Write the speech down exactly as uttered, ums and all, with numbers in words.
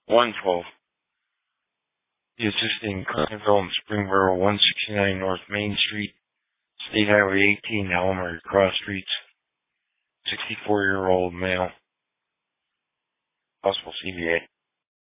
one twelve. The assisting Carneville and Springboro, one sixty-nine North Main Street, State Highway eighteen, Alamo Cross Streets, sixty-four-year-old male, possible C V A.